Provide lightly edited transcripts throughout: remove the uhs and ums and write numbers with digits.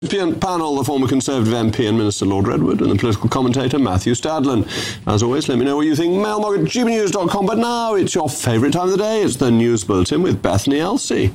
Panel, the former Conservative MP and Minister Lord Redwood, and the political commentator Matthew Stadlen. As always, let me know what you think. Mailmog at gbnews.com. But now it's your favourite time of the day. It's the News Bulletin with Bethany Elsey.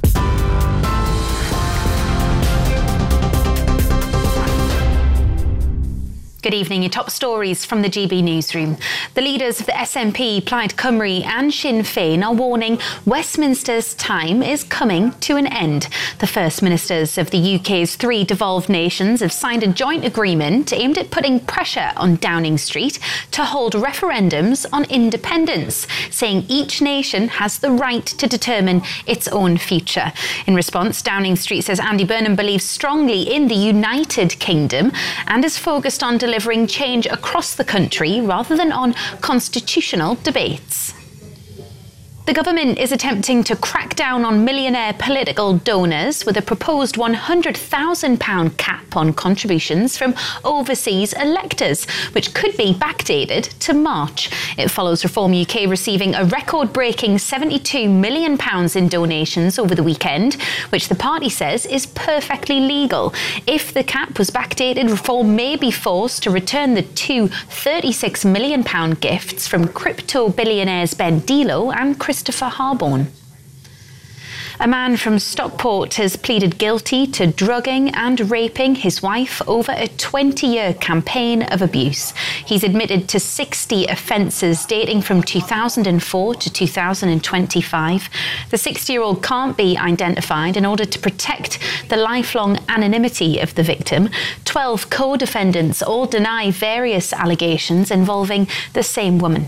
Good evening. Your top stories from the GB Newsroom. The leaders of the SNP, Plaid Cymru and Sinn Féin are warning Westminster's time is coming to an end. The First Ministers of the UK's three devolved nations have signed a joint agreement aimed at putting pressure on Downing Street to hold referendums on independence, saying each nation has the right to determine its own future. In response, Downing Street says Andy Burnham believes strongly in the United Kingdom and is focused on delivering change across the country rather than on constitutional debates. The government is attempting to crack down on millionaire political donors with a proposed £100,000 cap on contributions from overseas electors, which could be backdated to March. It follows Reform UK receiving a record-breaking £72 million in donations over the weekend, which the party says is perfectly legal. If the cap was backdated, Reform may be forced to return the two £36 million gifts from crypto billionaires Ben Dilo and Christopher Harborne. A man from Stockport has pleaded guilty to drugging and raping his wife over a 20-year campaign of abuse. He's admitted to 60 offences dating from 2004 to 2025. The 60-year-old can't be identified in order to protect the lifelong anonymity of the victim. 12 co-defendants all deny various allegations involving the same woman.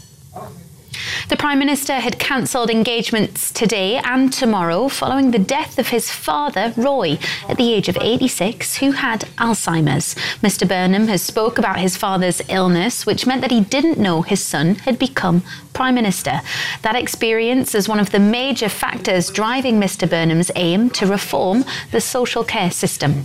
The Prime Minister had cancelled engagements today and tomorrow following the death of his father, Roy, at the age of 86, who had Alzheimer's. Mr Burnham has spoke about his father's illness, which meant that he didn't know his son had become Prime Minister. That experience is one of the major factors driving Mr Burnham's aim to reform the social care system.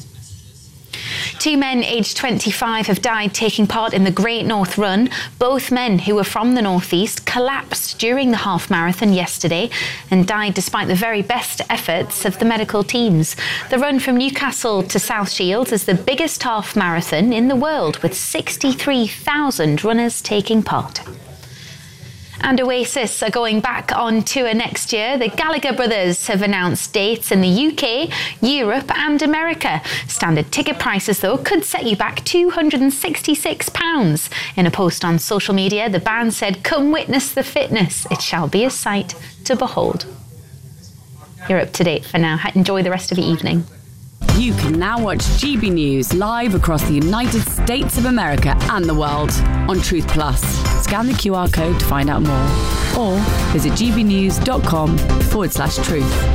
Two men aged 25 have died taking part in the Great North Run. Both men, who were from the northeast, collapsed during the half marathon yesterday and died despite the very best efforts of the medical teams. The run from Newcastle to South Shields is the biggest half marathon in the world, with 63,000 runners taking part. And Oasis are going back on tour next year. The Gallagher brothers have announced dates in the UK, Europe and America. Standard ticket prices, though, could set you back £266. In a post on social media, the band said, "Come witness the fitness. It shall be a sight to behold." You're up to date for now. Enjoy the rest of the evening. You can now watch GB News live across the United States of America and the world on Truth Plus. Scan the QR code to find out more, or visit gbnews.com/truth.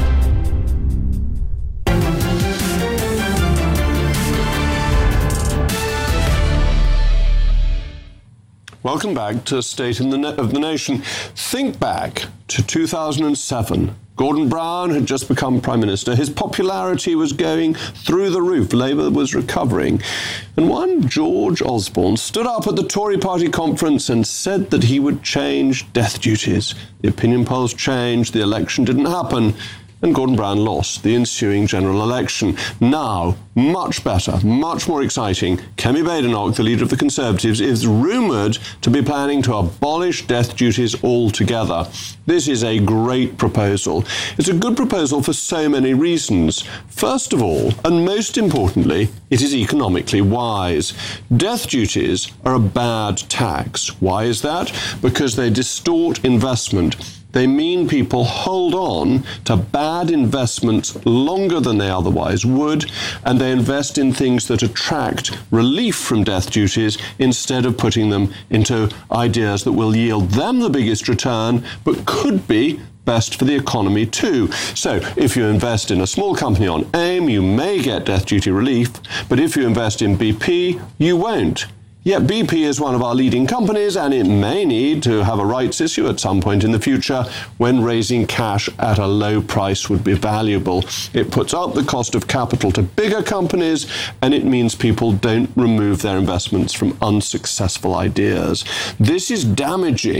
Welcome back to State of the Nation. Think back to 2007. Gordon Brown had just become Prime Minister. His popularity was going through the roof. Labour was recovering. And one George Osborne stood up at the Tory party conference and said that he would change death duties. The opinion polls changed, the election didn't happen, and Gordon Brown lost the ensuing general election. Now, much better, much more exciting, Kemi Badenoch, the leader of the Conservatives, is rumoured to be planning to abolish death duties altogether. This is a great proposal. It's a good proposal for so many reasons. First of all, and most importantly, it is economically wise. Death duties are a bad tax. Why is that? Because they distort investment. They mean people hold on to bad investments longer than they otherwise would, and they invest in things that attract relief from death duties instead of putting them into ideas that will yield them the biggest return, but could be best for the economy too. So if you invest in a small company on AIM, you may get death duty relief, but if you invest in BP, you won't. Yet BP is one of our leading companies, and it may need to have a rights issue at some point in the future when raising cash at a low price would be valuable. It puts up the cost of capital to bigger companies, and it means people don't remove their investments from unsuccessful ideas. This is damaging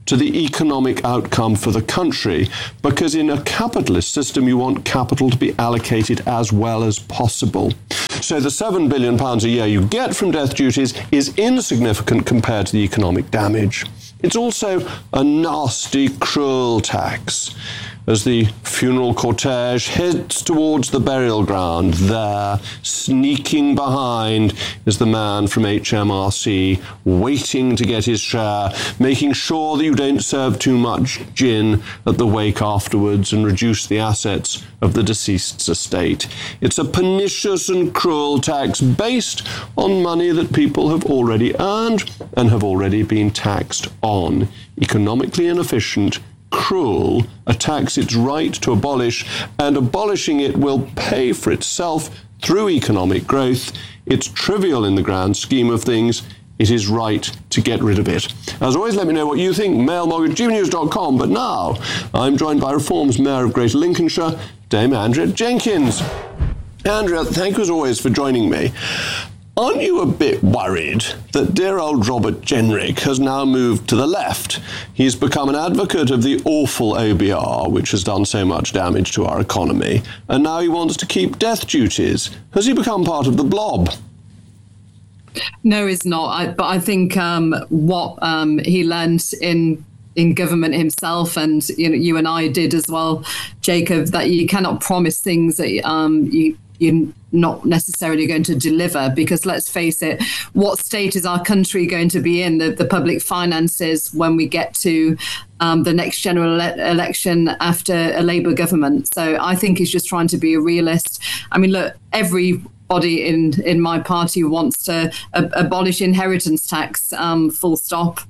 to the economic outcome for the country, because in a capitalist system, you want capital to be allocated as well as possible. So the £7 billion a year you get from death duties is insignificant compared to the economic damage. It's also a nasty, cruel tax. As the funeral cortege heads towards the burial ground, there, sneaking behind, is the man from HMRC, waiting to get his share, making sure that you don't serve too much gin at the wake afterwards and reduce the assets of the deceased's estate. It's a pernicious and cruel tax based on money that people have already earned and have already been taxed on. Economically inefficient, cruel, a tax it's right to abolish, and abolishing it will pay for itself through economic growth. It's trivial in the grand scheme of things. It is right to get rid of it. As always, let me know what you think. mailmog@gbnews.com. But now, I'm joined by Reform's Mayor of Greater Lincolnshire, Dame Andrea Jenkins. Andrea, thank you as always for joining me. Aren't you a bit worried that dear old Robert Jenrick has now moved to the left? He's become an advocate of the awful OBR, which has done so much damage to our economy, and now he wants to keep death duties. Has he become part of the blob? No, he's not. But I think what he learned in government himself, and you and I did as well, Jacob, that you cannot promise things that you're not necessarily going to deliver, because let's face it, what state is our country going to be in, the public finances, when we get to the next general election after a Labour government? So I think he's just trying to be a realist. I mean, look, everybody in my party wants to abolish inheritance tax, full stop.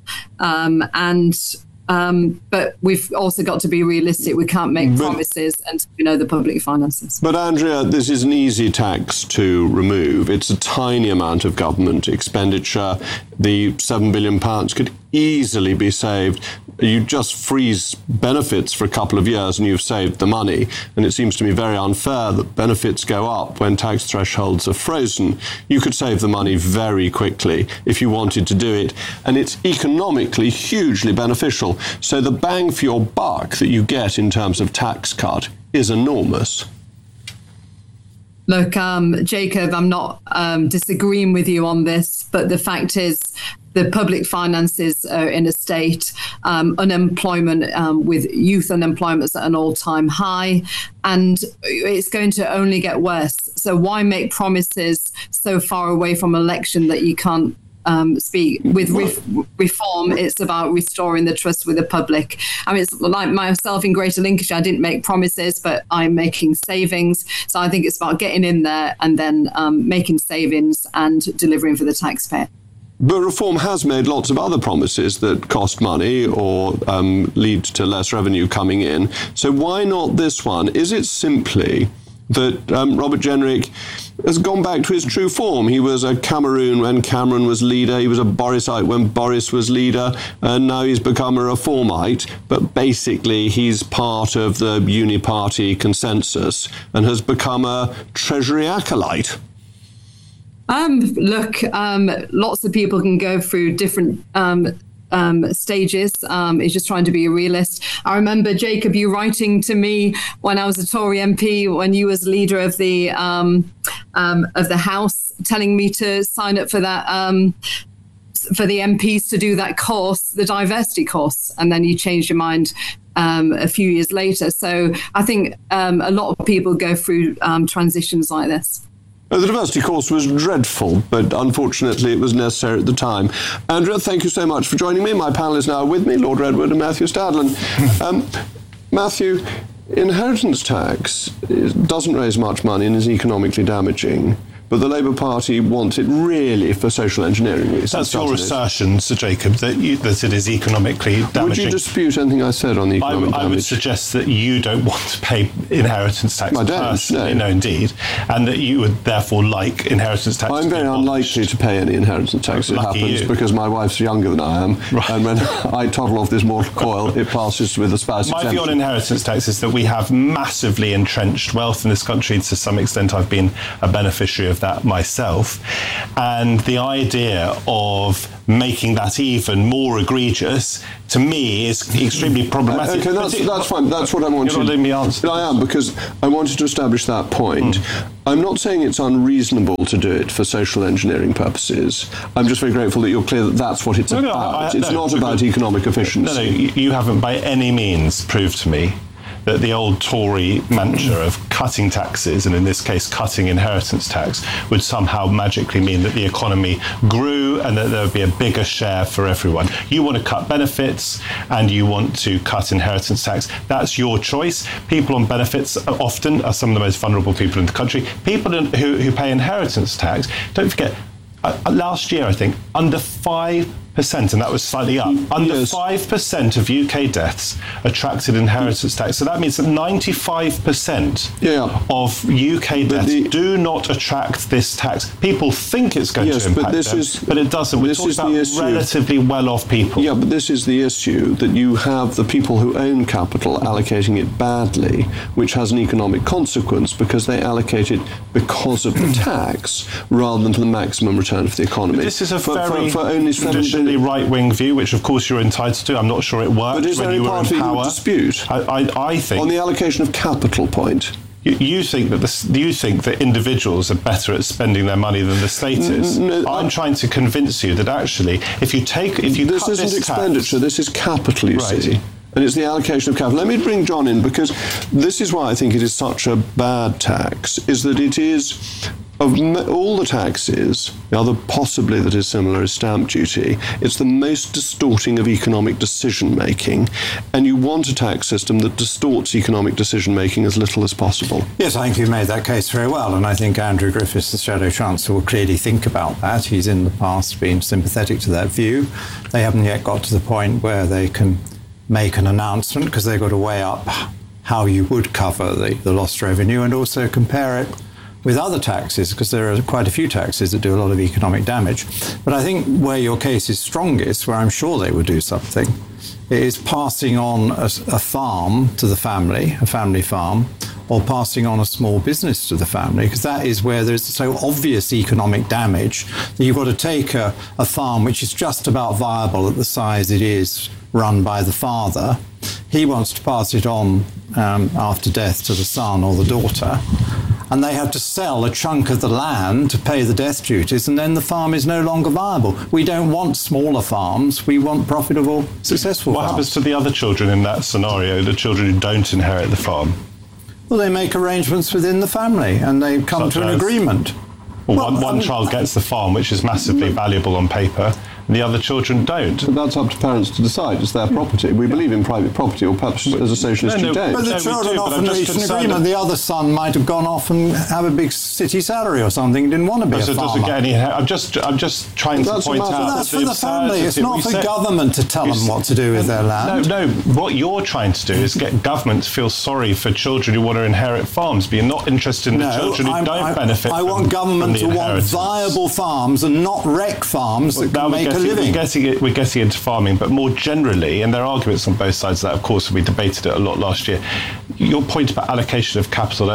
But we've also got to be realistic. We can't make promises until we know the public finances. But Andrea, this is an easy tax to remove. It's a tiny amount of government expenditure. The £7 billion could easily be saved. You just freeze benefits for a couple of years and you've saved the money. And it seems to me very unfair that benefits go up when tax thresholds are frozen. You could save the money very quickly if you wanted to do it. And it's economically hugely beneficial. So the bang for your buck that you get in terms of tax cut is enormous. Look, Jacob, I'm not disagreeing with you on this, but the fact is the public finances are in a state, unemployment with youth unemployment is at an all-time high, and it's going to only get worse. So why make promises so far away from election that you can't speak? With reform, it's about restoring the trust with the public. I mean, it's like myself in Greater Lincolnshire, I didn't make promises, but I'm making savings. So I think it's about getting in there and then making savings and delivering for the taxpayer. But Reform has made lots of other promises that cost money or lead to less revenue coming in. So why not this one? Is it simply that Robert Jenrick has gone back to his true form? He was a Cameroon when Cameron was leader. He was a Borisite when Boris was leader. And now he's become a Reformite. But basically, he's part of the uni-party consensus and has become a Treasury acolyte. Look, lots of people can go through different stages. He's just trying to be a realist. I remember, Jacob, you writing to me when I was a Tory MP, when you was leader of the House, telling me to sign up for that, for the MPs to do that course, the diversity course, and then you changed your mind a few years later. So I think a lot of people go through transitions like this. The diversity course was dreadful, but unfortunately it was necessary at the time. Andrea, thank you so much for joining me. My panel is now with me, Lord Redwood and Matthew Stadlen. Matthew, inheritance tax doesn't raise much money and is economically damaging. But the Labour Party wants it really for social engineering reasons. That's your assertion, Sir Jacob, that it is economically damaging. Would you dispute anything I said on the economic damage? I would suggest that you don't want to pay inheritance tax personally. No, indeed. And that you would therefore like inheritance tax. I'm very unlikely to pay any inheritance tax. It happens because my wife's younger than I am. Right. And when I toddle off this mortal coil, it passes with a spouse exemption. My view on inheritance tax is that we have massively entrenched wealth in this country. To some extent, I've been a beneficiary of of that myself. And the idea of making that even more egregious, to me, is extremely problematic. Okay, that's fine. That's what I wanted. You're not letting me answer. I am, because I wanted to establish that point. I'm not saying it's unreasonable to do it for social engineering purposes. I'm just very grateful that you're clear that that's what it's about. It's not about economic efficiency. No, you haven't by any means proved to me that the old Tory mantra of cutting taxes, and in this case cutting inheritance tax, would somehow magically mean that the economy grew and that there would be a bigger share for everyone. You want to cut benefits and you want to cut inheritance tax. That's your choice. People on benefits often are some of the most vulnerable people in the country. People who pay inheritance tax, don't forget, last year, I think, under 5%, and that was slightly up, under 5% of UK deaths attracted inheritance tax. So that means that 95% of UK deaths do not attract this tax. People think it's going to impact them, but it doesn't. We're talking about relatively well-off people. Yeah, but this is the issue, that you have the people who own capital allocating it badly, which has an economic consequence because they allocate it because of the tax rather than to the maximum return for the economy. But this is a very traditionally right-wing view, which of course you're entitled to. I'm not sure it worked when you were in power. Dispute? I think on the allocation of capital point. You think that individuals are better at spending their money than the state is? No, I'm trying to convince you that actually, if you this cut isn't this expenditure, this is capital. You see. And it's the allocation of capital. Let me bring John in, because this is why I think it is such a bad tax, is that it is, of all the taxes, the other possibly that is similar is stamp duty. It's the most distorting of economic decision-making, and you want a tax system that distorts economic decision-making as little as possible. Yes, I think you've made that case very well, and I think Andrew Griffiths, the Shadow Chancellor, will clearly think about that. He's in the past been sympathetic to that view. They haven't yet got to the point where they can make an announcement, because they've got to weigh up how you would cover the lost revenue and also compare it with other taxes, because there are quite a few taxes that do a lot of economic damage. But I think where your case is strongest, where I'm sure they would do something, is passing on a farm to the family, a family farm, or passing on a small business to the family, because that is where there's so obvious economic damage that you've got to take a farm which is just about viable at the size it is, run by the father. He wants to pass it on after death to the son or the daughter, and they have to sell a chunk of the land to pay the death duties, and then the farm is no longer viable. We don't want smaller farms. We want profitable, successful farms. What happens to the other children in that scenario, the children who don't inherit the farm? Well, they make arrangements within the family, and they come to an agreement. Well, one child gets the farm, which is massively valuable on paper, and the other children don't. But that's up to parents to decide. It's their property. We believe in private property, or perhaps as a socialist you don't. But the children often reach an agreement. The other son might have gone off and have a big city salary or something, didn't want to be a farmer. Doesn't get any. I'm just trying to point out. That's for the family. It's not for government to tell them what to do with their land. No. What you're trying to do is get government to feel sorry for children who want to inherit farms, but you're not interested in the children who don't benefit. I want government to want viable farms and not wreck farms that can make a living. We're getting into farming, but more generally, and there are arguments on both sides of that, of course, we debated it a lot last year. Your point about allocation of capital,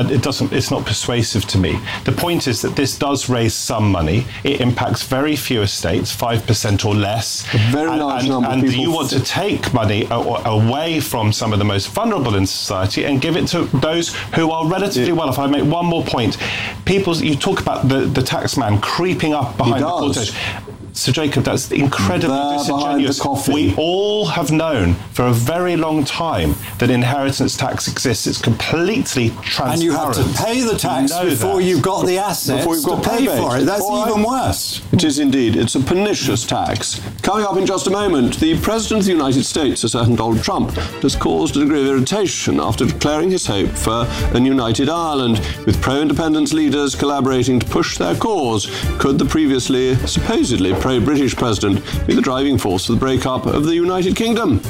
it's not persuasive to me. The point is that this does raise some money. It impacts very few estates, 5% or less. A very large number of people. And you want to take money away from some of the most vulnerable in society and give it to those who are relatively well. If I make one more point, you talk about the tax man creeping up behind the cortege. Sir Jacob, that's incredibly disingenuous. We all have known for a very long time that inheritance tax exists. It's completely transparent. And you have to pay the tax before you've got the assets to pay for it. That's even worse. It is indeed. It's a pernicious tax. Coming up in just a moment, the President of the United States, a certain Donald Trump, has caused a degree of irritation after declaring his hope for an united Ireland, with pro-independence leaders collaborating to push their cause. Could the previously, supposedly pro-British president be the driving force for the breakup of the United Kingdom?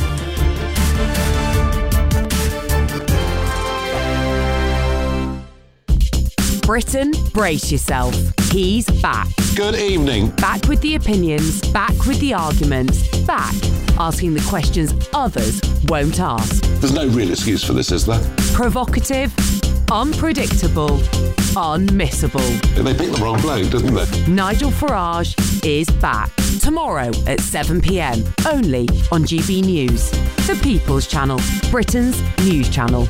Britain, brace yourself. He's back. Good evening. Back with the opinions, back with the arguments, back asking the questions others won't ask. There's no real excuse for this, is there? Provocative, unpredictable, unmissable. They picked the wrong bloke, didn't they? Nigel Farage is back tomorrow at 7 p.m. only on GB News, the People's Channel, Britain's news channel.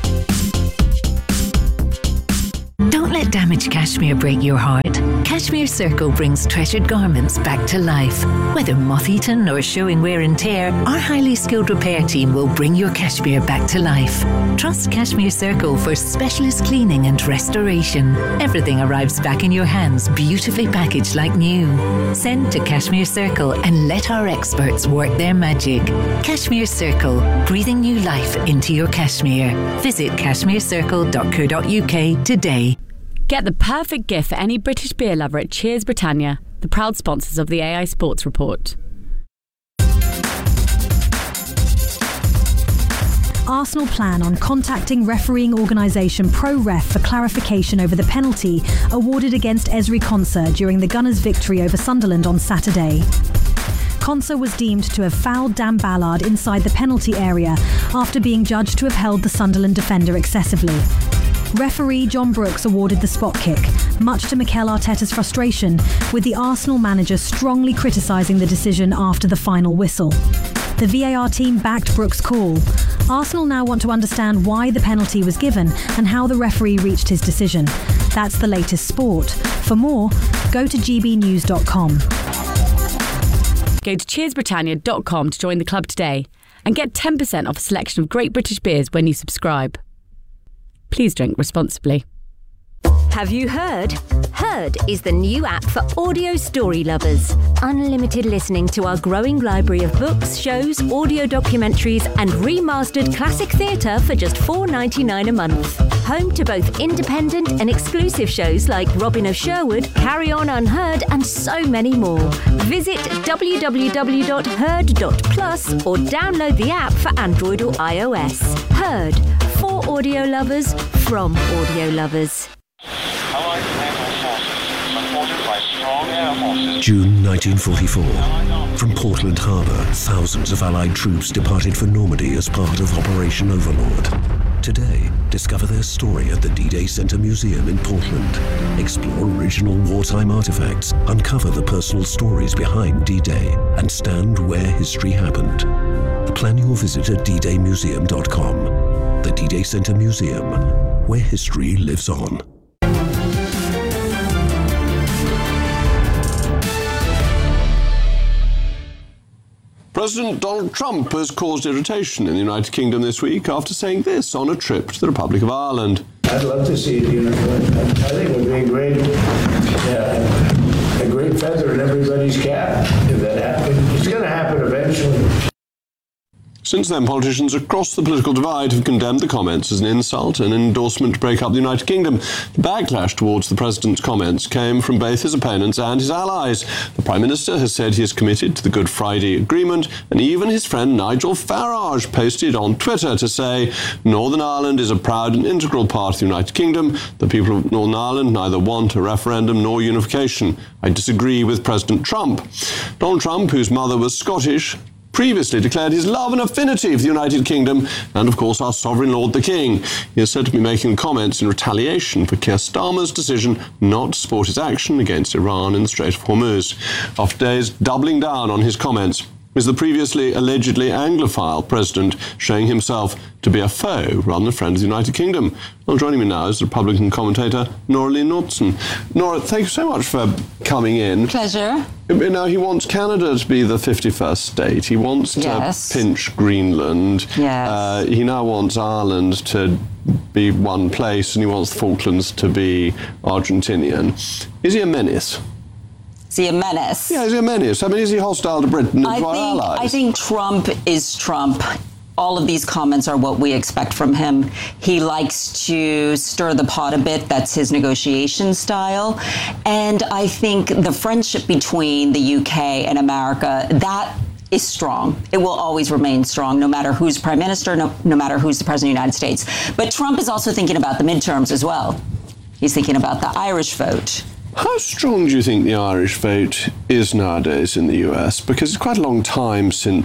Don't let damaged cashmere break your heart. Cashmere Circle brings treasured garments back to life. Whether moth-eaten or showing wear and tear, our highly skilled repair team will bring your cashmere back to life. Trust Cashmere Circle for specialist cleaning and restoration. Everything arrives back in your hands, beautifully packaged like new. Send to Cashmere Circle and let our experts work their magic. Cashmere Circle, breathing new life into your cashmere. Visit cashmerecircle.co.uk today. Get the perfect gift for any British beer lover at Cheers Britannia, the proud sponsors of the AI Sports Report. Arsenal plan on contacting refereeing organisation ProRef for clarification over the penalty awarded against Ezri Konsa during the Gunners' victory over Sunderland on Saturday. Konsa was deemed to have fouled Dan Ballard inside the penalty area after being judged to have held the Sunderland defender excessively. Referee John Brooks awarded the spot kick, much to Mikel Arteta's frustration, with the Arsenal manager strongly criticising the decision after the final whistle. The VAR team backed Brooks' call. Arsenal now want to understand why the penalty was given and how the referee reached his decision. That's the latest sport. For more, go to gbnews.com. Go to cheersbritannia.com to join the club today and get 10% off a selection of great British beers when you subscribe. Please drink responsibly. Have you heard? Heard is the new app for audio story lovers. Unlimited listening to our growing library of books, shows, audio documentaries and remastered classic theatre for just $4.99 a month. Home to both independent and exclusive shows like Robin of Sherwood, Carry On Unheard and so many more. Visit www.heard.plus or download the app for Android or iOS. Heard. For audio lovers, from audio lovers. June 1944. From Portland Harbour, thousands of Allied troops departed for Normandy as part of Operation Overlord. Today, discover their story at the D-Day Center Museum in Portland. Explore original wartime artifacts, uncover the personal stories behind D-Day, and stand where history happened. Plan your visit at ddaymuseum.com. The D-Day Center Museum, where history lives on. President Donald Trump has caused irritation in the United Kingdom this week after saying this on a trip to the Republic of Ireland. I'd love to see it, I think it would be a great feather in everybody's cap if that happened. It's going to happen eventually. Since then, politicians across the political divide have condemned the comments as an insult and an endorsement to break up the United Kingdom. The backlash towards the president's comments came from both his opponents and his allies. The Prime Minister has said he is committed to the Good Friday Agreement, and even his friend Nigel Farage posted on Twitter to say, Northern Ireland is a proud and integral part of the United Kingdom. The people of Northern Ireland neither want a referendum nor unification. I disagree with President Trump. Donald Trump, whose mother was Scottish, previously declared his love and affinity for the United Kingdom and, of course, our sovereign Lord the King. He is said to be making comments in retaliation for Keir Starmer's decision not to support his action against Iran in the Strait of Hormuz. After days doubling down on his comments, is the previously allegedly Anglophile president showing himself to be a foe rather than a friend of the United Kingdom? Well, joining me now is Republican commentator Nora Lee Knudsen. Nora, thank you so much for coming in. Pleasure. Now, he wants Canada to be the 51st state. He wants to pinch Greenland. Yes. He now wants Ireland to be one place, and he wants the Falklands to be Argentinian. Is he a menace? Is he a menace? Yeah, is he a menace? I mean, is he hostile to Britain and to our allies? I think Trump is Trump. All of these comments are what we expect from him. He likes to stir the pot a bit. That's his negotiation style. And I think the friendship between the UK and America, that is strong. It will always remain strong, no matter who's prime minister, no matter who's the president of the United States. But Trump is also thinking about the midterms as well. He's thinking about the Irish vote. How strong do you think the Irish vote is nowadays in the US? Because it's quite a long time since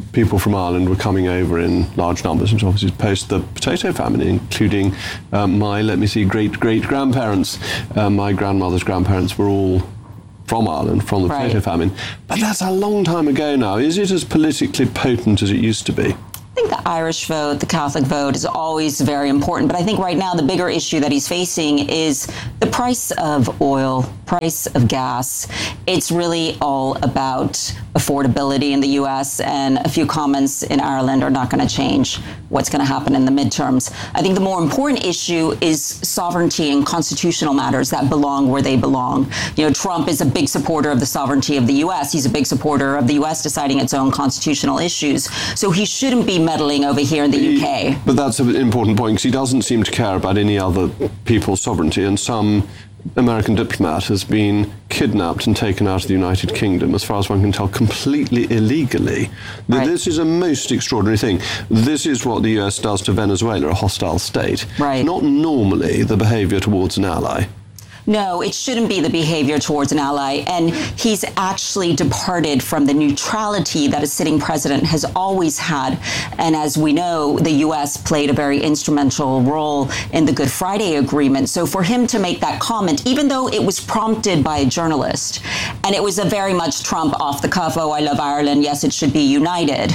people from Ireland were coming over in large numbers, which obviously post the potato famine, including my great-great-grandparents. My grandmother's grandparents were all from Ireland, from the potato famine. But that's a long time ago now. Is it as politically potent as it used to be? I think the Irish vote, the Catholic vote, is always very important. But I think right now the bigger issue that he's facing is the price of oil, price of gas. It's really all about affordability in the U.S., and a few comments in Ireland are not going to change what's going to happen in the midterms. I think the more important issue is sovereignty and constitutional matters that belong where they belong. You know, Trump is a big supporter of the sovereignty of the U.S. He's a big supporter of the U.S. deciding its own constitutional issues. So he shouldn't be meddling over here in the UK. But that's an important point, because he doesn't seem to care about any other people's sovereignty, and some American diplomat has been kidnapped and taken out of the United Kingdom, as far as one can tell, completely illegally. This is a most extraordinary thing. This is what the US does to Venezuela, a hostile state. Not normally the behavior towards an ally. No, it shouldn't be the behavior towards an ally. And he's actually departed from the neutrality that a sitting president has always had. And as we know, the U.S. played a very instrumental role in the Good Friday Agreement. So for him to make that comment, even though it was prompted by a journalist, and it was a very much Trump off the cuff, oh, I love Ireland, yes, it should be united,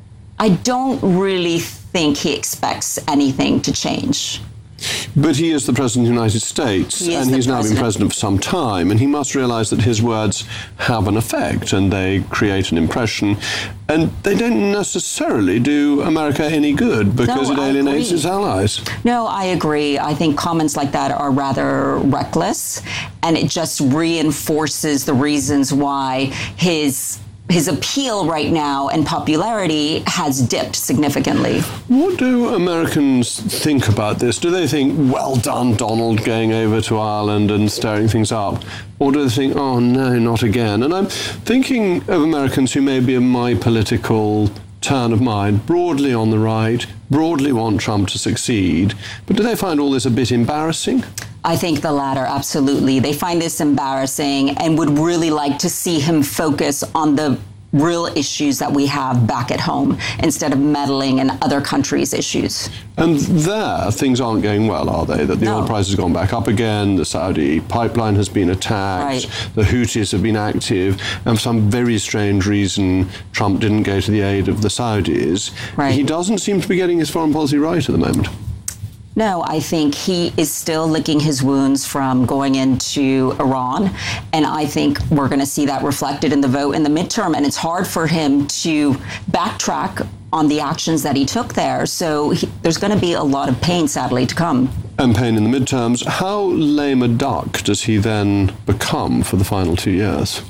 I don't really think he expects anything to change. But he is the President of the United States, and he's now been President for some time, and he must realise that his words have an effect, and they create an impression, and they don't necessarily do America any good, because it alienates its allies. No, I agree. I think comments like that are rather reckless, and it just reinforces the reasons why his appeal right now and popularity has dipped significantly. What do Americans think about this? Do they think, well done, Donald, going over to Ireland and stirring things up? Or do they think, oh, no, not again? And I'm thinking of Americans who may be of my political turn of mind, broadly on the right, broadly want Trump to succeed. But do they find all this a bit embarrassing? I think the latter, absolutely. They find this embarrassing and would really like to see him focus on the real issues that we have back at home instead of meddling in other countries' issues. And there, things aren't going well, are they? That the oil price has gone back up again, the Saudi pipeline has been attacked, the Houthis have been active, and for some very strange reason, Trump didn't go to the aid of the Saudis. He doesn't seem to be getting his foreign policy right at the moment. No, I think he is still licking his wounds from going into Iran. And I think we're going to see that reflected in the vote in the midterm. And it's hard for him to backtrack on the actions that he took there. So there's going to be a lot of pain, sadly, to come. And pain in the midterms. How lame a duck does he then become for the final 2 years?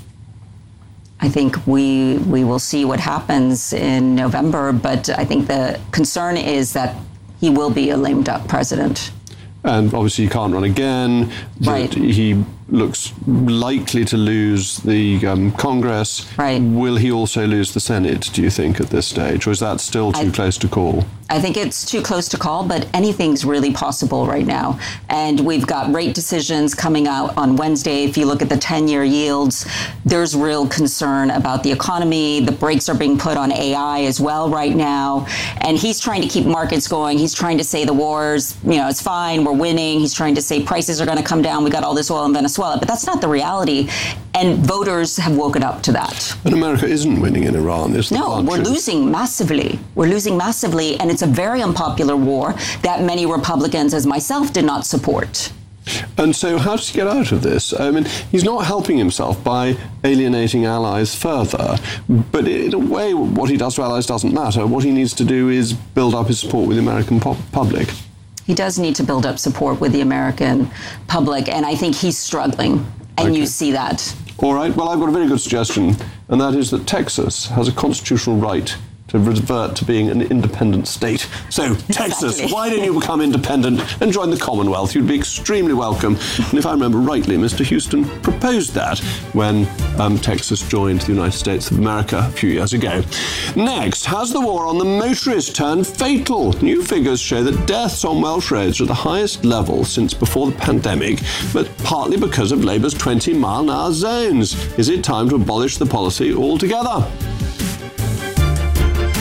I think we will see what happens in November. But I think the concern is that he will be a lame duck president. And obviously he can't run again. He looks likely to lose the Congress. Will he also lose the Senate, do you think, at this stage? Or is that still too close to call? I think it's too close to call, but anything's really possible right now. And we've got rate decisions coming out on Wednesday. If you look at the 10-year yields, there's real concern about the economy. The brakes are being put on AI as well right now. And he's trying to keep markets going. He's trying to say the wars, it's fine, we're winning. He's trying to say prices are going to come down. We got all this oil in Venezuela. But that's not the reality. And voters have woken up to that. And America isn't winning in Iran, is the No, we're losing massively. We're losing massively, and it's a very unpopular war that many Republicans, as myself, did not support. And so how does he get out of this? I mean, he's not helping himself by alienating allies further. But in a way, what he does to allies doesn't matter. What he needs to do is build up his support with the American public. He does need to build up support with the American public, and I think he's struggling, and you see that. All right, well, I've got a very good suggestion, and that is that Texas has a constitutional right to revert to being an independent state. So, Texas, why don't you become independent and join the Commonwealth? You'd be extremely welcome. And if I remember rightly, Mr. Houston proposed that when Texas joined the United States of America a few years ago. Next, has the war on the motorists turned fatal? New figures show that deaths on Welsh roads are at the highest level since before the pandemic, but partly because of Labour's 20-mile-an-hour zones. Is it time to abolish the policy altogether?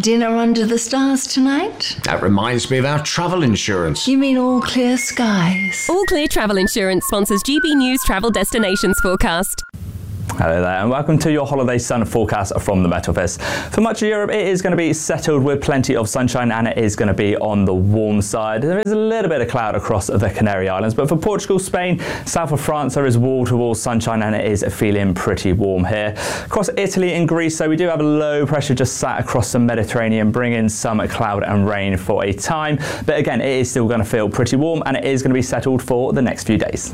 Dinner under the stars tonight? That reminds me of our travel insurance. You mean All Clear Skies? All Clear Travel Insurance sponsors GB News Travel Destinations Forecast. Hello there and welcome to your holiday sun forecast from the Met Office. For much of Europe it is going to be settled with plenty of sunshine and it is going to be on the warm side. There is a little bit of cloud across the Canary Islands, but for Portugal, Spain, south of France there is wall-to-wall sunshine and it is feeling pretty warm here. Across Italy and Greece, so we do have a low pressure just sat across the Mediterranean, bringing some cloud and rain for a time, but again it is still going to feel pretty warm and it is going to be settled for the next few days.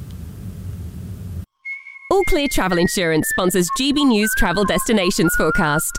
All Clear Travel Insurance sponsors GB News Travel Destinations Forecast.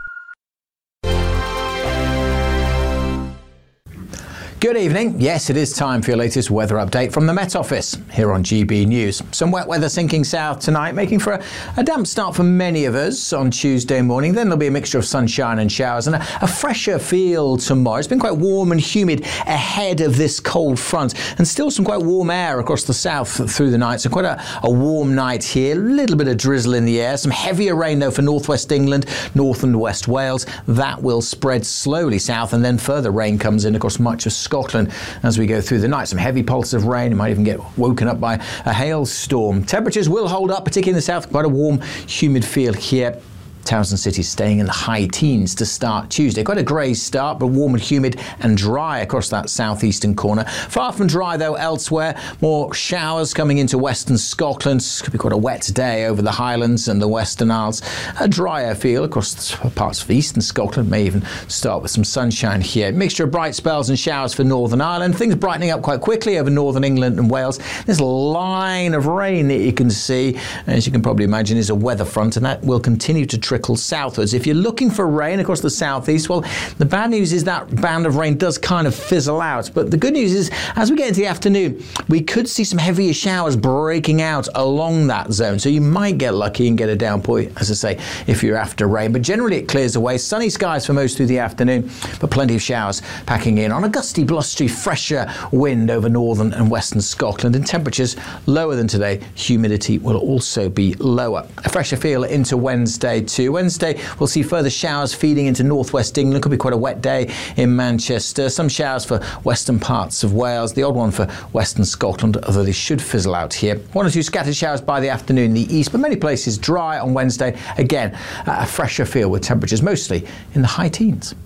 Good evening. Yes, it is time for your latest weather update from the Met Office here on GB News. Some wet weather sinking south tonight, making for a damp start for many of us on Tuesday morning. Then there'll be a mixture of sunshine and showers and a fresher feel tomorrow. It's been quite warm and humid ahead of this cold front and still some quite warm air across the south through the night. So quite a warm night here. A little bit of drizzle in the air. Some heavier rain though for northwest England, north and west Wales. That will spread slowly south and then further rain comes in across much of Scotland as we go through the night. Some heavy pulses of rain. You might even get woken up by a hailstorm. Temperatures will hold up, particularly in the south. Quite a warm, humid feel here. Towns and cities staying in the high teens to start Tuesday. Quite a grey start, but warm and humid and dry across that southeastern corner. Far from dry, though, elsewhere. More showers coming into western Scotland. Could be quite a wet day over the Highlands and the Western Isles. A drier feel across parts of eastern Scotland. May even start with some sunshine here. Mixture of bright spells and showers for Northern Ireland. Things brightening up quite quickly over northern England and Wales. This line of rain that you can see, as you can probably imagine, is a weather front, and that will continue to trickle southwards. If you're looking for rain across the southeast, well, the bad news is that band of rain does kind of fizzle out. But the good news is, as we get into the afternoon, we could see some heavier showers breaking out along that zone. So you might get lucky and get a downpour, as I say, if you're after rain. But generally it clears away. Sunny skies for most through the afternoon, but plenty of showers packing in on a gusty, blustery, fresher wind over northern and western Scotland. And temperatures lower than today. Humidity will also be lower. A fresher feel into Wednesday too. Wednesday, we'll see further showers feeding into northwest England. Could be quite a wet day in Manchester. Some showers for western parts of Wales. The odd one for western Scotland, although they should fizzle out here. One or two scattered showers by the afternoon in the east, but many places dry on Wednesday. Again, a fresher feel with temperatures mostly in the high teens.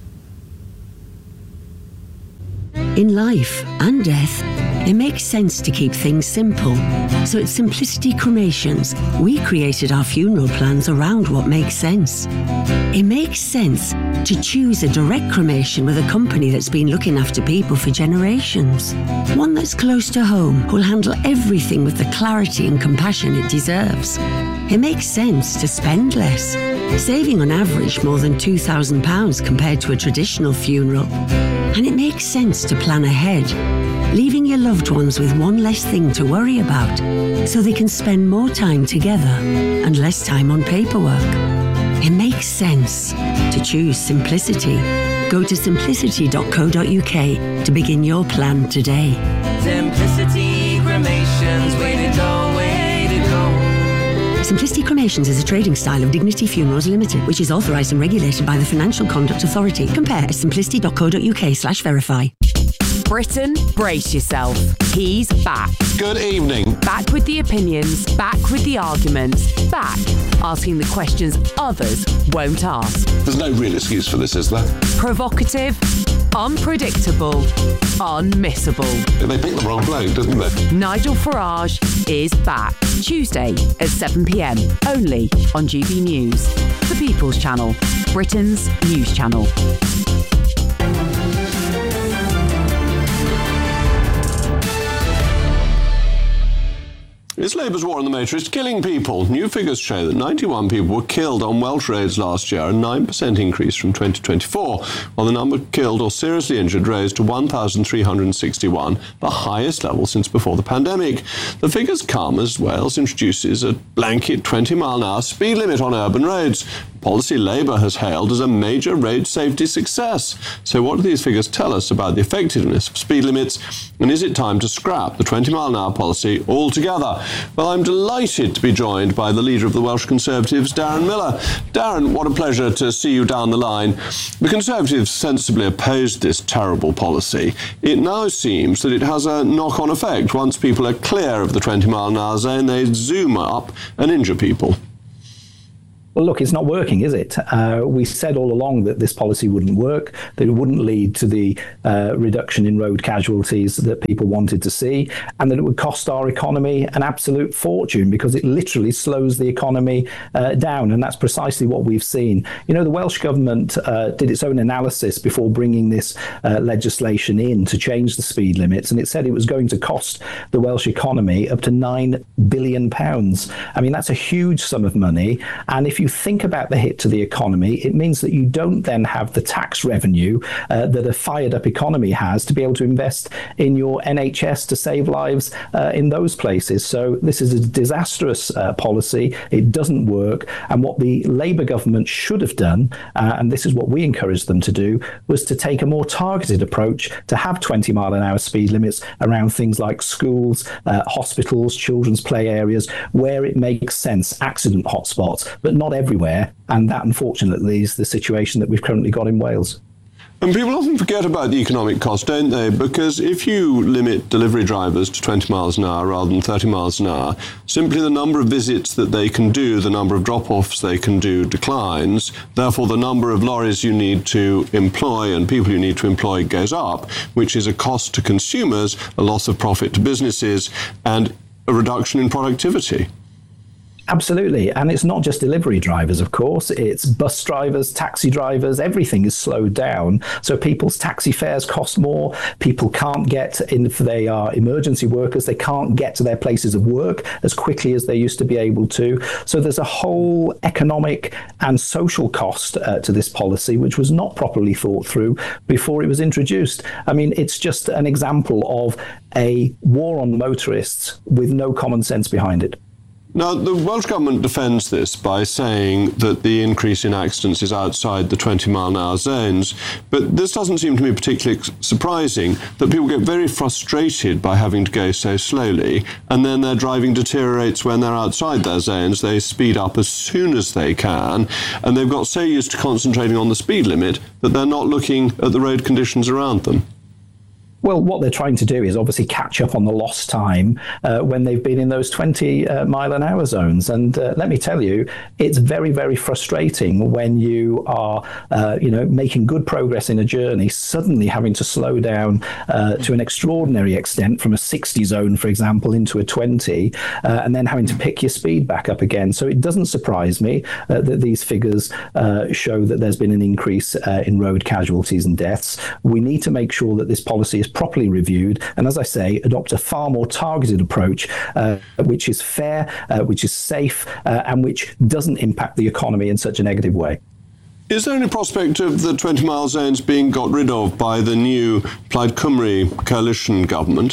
In life and death, it makes sense to keep things simple. So at Simplicity Cremations, we created our funeral plans around what makes sense. It makes sense to choose a direct cremation with a company that's been looking after people for generations. One that's close to home, who'll handle everything with the clarity and compassion it deserves. It makes sense to spend less, saving on average more than £2,000 compared to a traditional funeral. And it makes sense to plan ahead, leaving your loved ones with one less thing to worry about, so they can spend more time together and less time on paperwork. It makes sense to choose simplicity. Go to simplicity.co.uk to begin your plan today. Simplicity Cremations, way to go, way to go. Simplicity Cremations is a trading style of Dignity Funerals Limited, which is authorised and regulated by the Financial Conduct Authority. Compare at simplicity.co.uk/verify. Britain, brace yourself. He's back. Good evening. Back with the opinions, back with the arguments, back asking the questions others won't ask. There's no real excuse for this, is there? Provocative, unpredictable, unmissable. They picked the wrong bloke, didn't they? Nigel Farage is back. Tuesday at 7 p.m. only on GB News, the People's Channel, Britain's news channel. Is Labour's war on the motorist killing people? New figures show that 91 people were killed on Welsh roads last year, a 9% increase from 2024, while the number killed or seriously injured rose to 1,361, the highest level since before the pandemic. The figures come as Wales introduces a blanket 20-mile-an-hour speed limit on urban roads. policy Labour has hailed as a major road safety success. So what do these figures tell us about the effectiveness of speed limits, and is it time to scrap the 20-mile-an-hour policy altogether? Well, I'm delighted to be joined by the leader of the Welsh Conservatives, Darren Millar. Darren, what a pleasure to see you down the line. The Conservatives sensibly opposed this terrible policy. It now seems that it has a knock-on effect. Once people are clear of the 20-mile-an-hour zone, they zoom up and injure people. Well, look, it's not working, is it? We said all along that this policy wouldn't work, that it wouldn't lead to the reduction in road casualties that people wanted to see, and that it would cost our economy an absolute fortune because it literally slows the economy down. And that's precisely what we've seen. You know, the Welsh Government did its own analysis before bringing this legislation in to change the speed limits, and it said it was going to cost the Welsh economy up to £9 billion. I mean, that's a huge sum of money. And if you think about the hit to the economy, it means that you don't then have the tax revenue that a fired up economy has to be able to invest in your NHS to save lives in those places. So this is a disastrous policy. It doesn't work. And what the Labour government should have done, and this is what we encouraged them to do, was to take a more targeted approach to have 20-mile-an-hour speed limits around things like schools, hospitals, children's play areas, where it makes sense, accident hotspots, but not everywhere, and that unfortunately is the situation that we've currently got in Wales. And people often forget about the economic cost, don't they? Because if you limit delivery drivers to 20 miles an hour rather than 30 miles an hour, simply the number of visits that they can do, the number of drop-offs they can do declines. Therefore, the number of lorries you need to employ and people you need to employ goes up, which is a cost to consumers, a loss of profit to businesses, and a reduction in productivity. Absolutely. And it's not just delivery drivers, of course. It's bus drivers, taxi drivers. Everything is slowed down. So people's taxi fares cost more. People can't get in, if they are emergency workers, they can't get to their places of work as quickly as they used to be able to. So there's a whole economic and social cost to this policy, which was not properly thought through before it was introduced. I mean, it's just an example of a war on motorists with no common sense behind it. Now, the Welsh Government defends this by saying that the increase in accidents is outside the 20-mile-an-hour zones, but this doesn't seem to me particularly surprising that people get very frustrated by having to go so slowly, and then their driving deteriorates when they're outside their zones. They speed up as soon as they can, and they've got so used to concentrating on the speed limit that they're not looking at the road conditions around them. Well, what they're trying to do is obviously catch up on the lost time when they've been in those 20-mile-an-hour zones. And let me tell you, it's very, very frustrating when you are, making good progress in a journey, suddenly having to slow down to an extraordinary extent from a 60 zone, for example, into a 20, and then having to pick your speed back up again. So it doesn't surprise me that these figures show that there's been an increase in road casualties and deaths. We need to make sure that this policy is properly reviewed, and as I say, adopt a far more targeted approach, which is fair, which is safe, and which doesn't impact the economy in such a negative way. Is there any prospect of the 20-mile zones being got rid of by the new Plaid Cymru coalition government?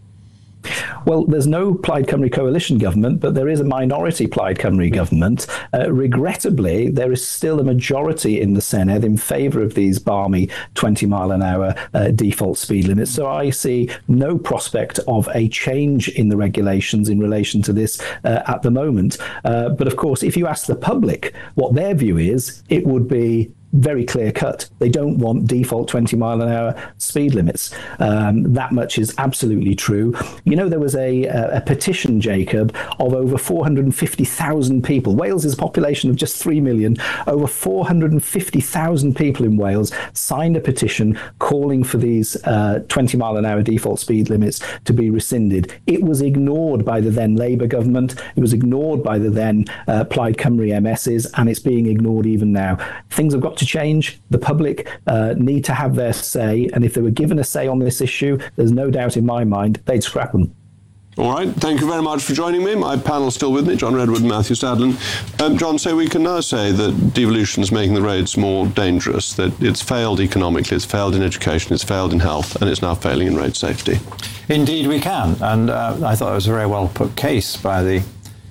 Well, there's no Plaid Cymru coalition government, but there is a minority Plaid Cymru government. Regrettably, there is still a majority in the Senedd in favour of these balmy 20-mile-an-hour default speed limits. So I see no prospect of a change in the regulations in relation to this at the moment. But of course, if you ask the public what their view is, it would be very clear cut. They don't want default 20-mile-an-hour speed limits. That much is absolutely true. You know, there was a petition, Jacob, of over 450,000 people. Wales is a population of just 3 million. Over 450,000 people in Wales signed a petition calling for these 20-mile-an-hour default speed limits to be rescinded. It was ignored by the then Labour government. It was ignored by the then Plaid Cymru MSs, and it's being ignored even now. Things have got to change. The public need to have their say, and if they were given a say on this issue, there's no doubt in my mind they'd scrap them. All right, thank you very much for joining me. My panel's still with me, John Redwood and Matthew Stadlen. John, so we can now say that devolution is making the roads more dangerous, that it's failed economically, it's failed in education, it's failed in health, and it's now failing in road safety. Indeed we can, and I thought it was a very well put case by the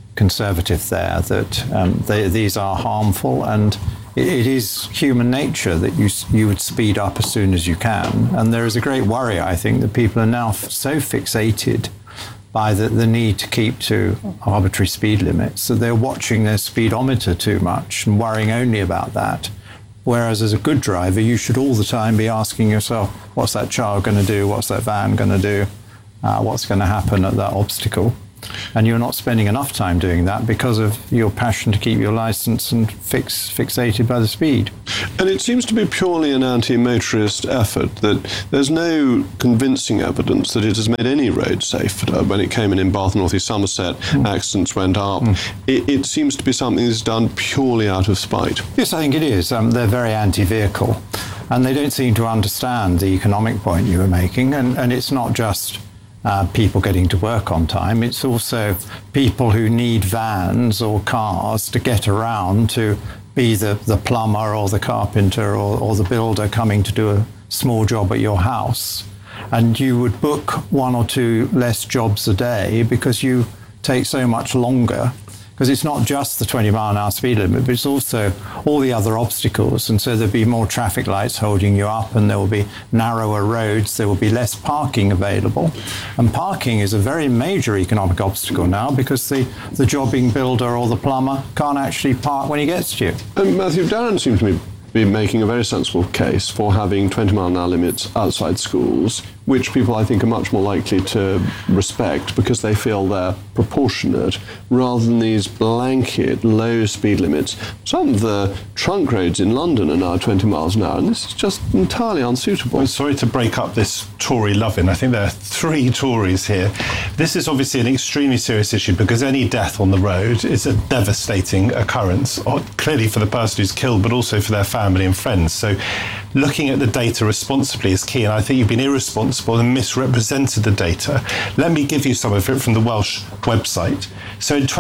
conservative there, that these are harmful, and it is human nature that you would speed up as soon as you can. And there is a great worry, I think, that people are now so fixated by the need to keep to arbitrary speed limits that they're watching their speedometer too much and worrying only about that. Whereas as a good driver, you should all the time be asking yourself, what's that child going to do? What's that van going to do? What's going to happen at that obstacle? And you're not spending enough time doing that because of your passion to keep your license and fixated by the speed. And it seems to be purely an anti-motorist effort, that there's no convincing evidence that it has made any road safer. When it came in Bath, North East Somerset, accidents went up. It seems to be something that's done purely out of spite. Yes, I think it is. They're very anti-vehicle, and they don't seem to understand the economic point you were making. And it's not just people getting to work on time. It's also people who need vans or cars to get around, to be the plumber or the carpenter or the builder coming to do a small job at your house. And you would book 1 or 2 less jobs a day because you take so much longer. Because it's not just the 20-mile-an-hour speed limit, but it's also all the other obstacles. And so there'll be more traffic lights holding you up, and there will be narrower roads, there will be less parking available. And parking is a very major economic obstacle now, because the jobbing builder or the plumber can't actually park when he gets to you. And Matthew, Darren seems to be making a very sensible case for having 20-mile-an-hour limits outside schools, which people, I think, are much more likely to respect because they feel they're proportionate, rather than these blanket low speed limits. Some of the trunk roads in London are now 20 miles an hour, and this is just entirely unsuitable. I'm sorry to break up this Tory loving. I think there are 3 Tories here. This is obviously an extremely serious issue, because any death on the road is a devastating occurrence, clearly for the person who's killed, but also for their family and friends. So looking at the data responsibly is key, and I think you've been irresponsible and misrepresented the data. Let me give you some of it from the Welsh website. So in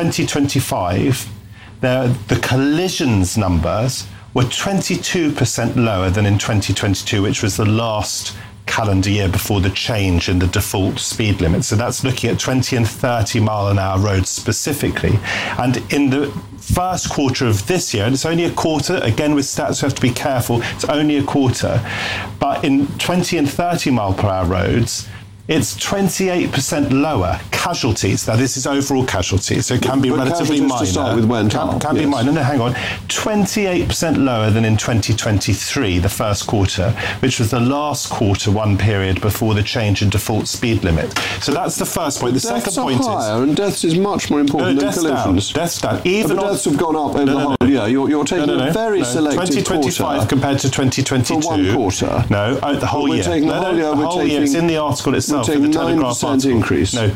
2025, the collisions numbers were 22% lower than in 2022, which was the last calendar year before the change in the default speed limit. So that's looking at 20 and 30 mile an hour roads specifically. And in the first quarter of this year, and it's only a quarter, again with stats we have to be careful, it's only a quarter, but in 20 and 30 mile per hour roads, it's 28% lower casualties. Now, this is overall casualties, so it can be relatively minor. To start with went up. Can be minor. No, hang on. 28% lower than in 2023, the first quarter, which was the last quarter one period before the change in default speed limit. So that's the first point. The second point is... Deaths are higher, and deaths is much more important than collisions. Deaths down. Even deaths have gone up over the whole year. You're taking a very selective 2025 quarter compared to 2022. For one quarter. No, the whole year. We're taking the whole year. It's in the article itself. We're taking 9% increase. No,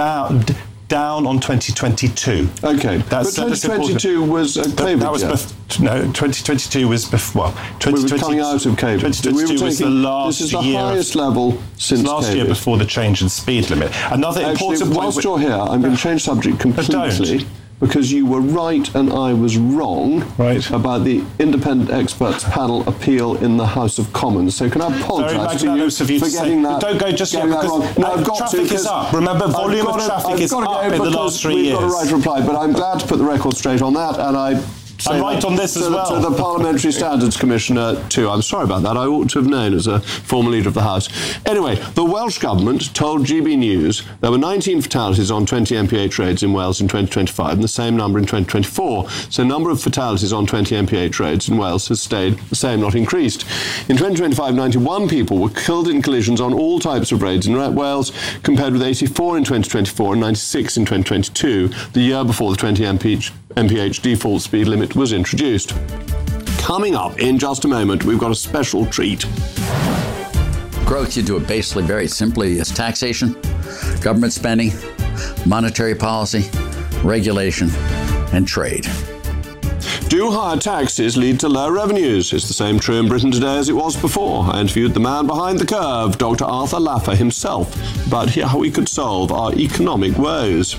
down on 2022. Okay, that's, but 2022 was COVID. That was no, 2022 was before. 2022 we were coming out of COVID. 2022 was the last year. This is the year highest level since last COVID. Year before the change in speed limit. Another important point. Whilst you're here, I'm going to change subject completely. Because you were right and I was wrong about the independent experts panel appeal in the House of Commons. So can I apologise to you for getting that? Don't go just yet, because traffic is up. Remember, volume of traffic is up in the last 3 years. We've got a right reply, but I'm glad to put the record straight on that, and I'm right on this as well. To the Parliamentary Standards Commissioner too. I'm sorry about that. I ought to have known as a former leader of the House. Anyway, the Welsh Government told GB News there were 19 fatalities on 20 MPH roads in Wales in 2025 and the same number in 2024. So the number of fatalities on 20 MPH roads in Wales has stayed the same, not increased. In 2025, 91 people were killed in collisions on all types of roads in Wales, compared with 84 in 2024 and 96 in 2022, the year before the 20 MPH default speed limit was introduced. Coming up in just a moment, we've got a special treat. Growth, you do it basically very simply as taxation, government spending, monetary policy, regulation, and trade. Do higher taxes lead to lower revenues? Is the same true in Britain today as it was before? I interviewed the man behind the curve, Dr. Arthur Laffer himself, about how we could solve our economic woes.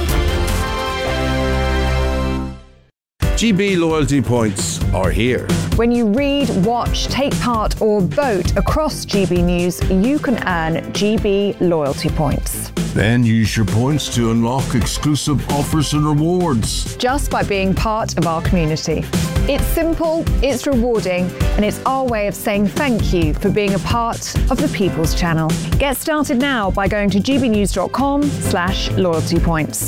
GB loyalty points are here. When you read, watch, take part or vote across GB News, you can earn GB loyalty points. Then use your points to unlock exclusive offers and rewards. Just by being part of our community. It's simple, it's rewarding, and it's our way of saying thank you for being a part of the People's Channel. Get started now by going to gbnews.com/loyalty points.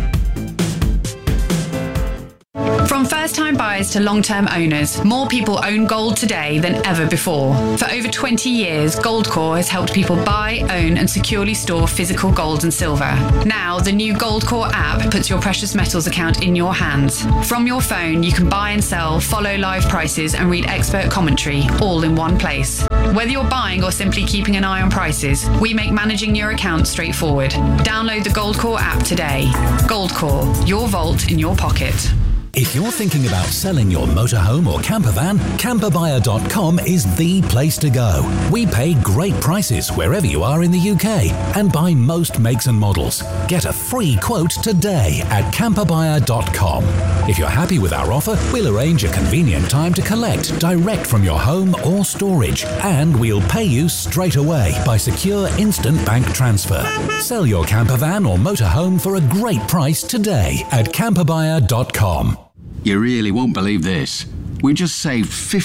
From first-time buyers to long-term owners, more people own gold today than ever before. For over 20 years, Goldcore has helped people buy, own and securely store physical gold and silver. Now, the new Goldcore app puts your precious metals account in your hands. From your phone, you can buy and sell, follow live prices and read expert commentary, all in one place. Whether you're buying or simply keeping an eye on prices, we make managing your account straightforward. Download the Goldcore app today. Goldcore, your vault in your pocket. If you're thinking about selling your motorhome or camper van, camperbuyer.com is the place to go. We pay great prices wherever you are in the UK and buy most makes and models. Get a free quote today at camperbuyer.com. If you're happy with our offer, we'll arrange a convenient time to collect direct from your home or storage, and we'll pay you straight away by secure instant bank transfer. Sell your camper van or motorhome for a great price today at camperbuyer.com. You really won't believe this. We just saved